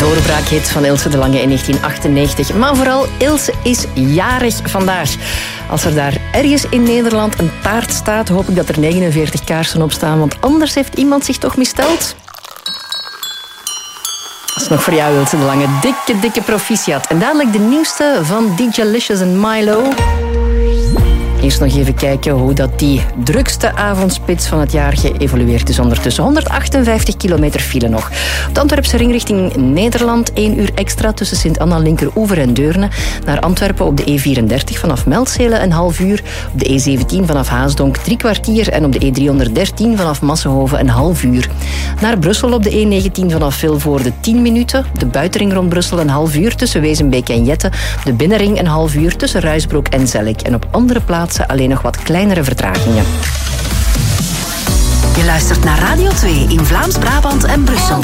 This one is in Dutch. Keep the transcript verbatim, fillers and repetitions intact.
doorbraakhit van Ilse de Lange in negentien achtennegentig. Maar vooral, Ilse is jarig vandaag. Als er daar ergens in Nederland een taart staat, hoop ik dat er negenenveertig kaarsen op staan, want anders heeft iemand zich toch missteld. Dat is nog voor jou, Ilse de Lange. Dikke, dikke proficiat. En dadelijk de nieuwste van D J en Milo. Eerst nog even kijken hoe dat die drukste avondspits van het jaar geëvolueerd is ondertussen. honderdachtenvijftig kilometer file nog. Op de Antwerpse ring richting Nederland één uur extra tussen Sint-Anna, Linkeroever en Deurne. Naar Antwerpen op de E vierendertig vanaf Meltzelen een half uur. Op de E zeventien vanaf Haasdonk drie kwartier. En op de E driehonderddertien vanaf Massenhoven een half uur. Naar Brussel op de E negentien vanaf Vilvoorde tien minuten. De buitenring rond Brussel een half uur tussen Wezenbeek en Jette. De binnenring een half uur tussen Ruisbroek en Zellik. En op andere plaatsen alleen nog wat kleinere vertragingen. Je luistert naar Radio twee in Vlaams-Brabant en Brussel.